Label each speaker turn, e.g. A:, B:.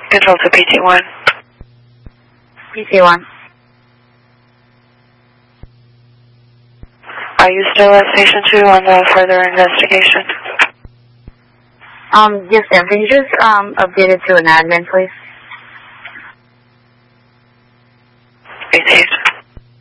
A: Control to PT1.
B: PT1.
A: Are you still at Station 2 on the further investigation?
B: Yes, ma'am. Can you just update it to an admin, please?
A: Received.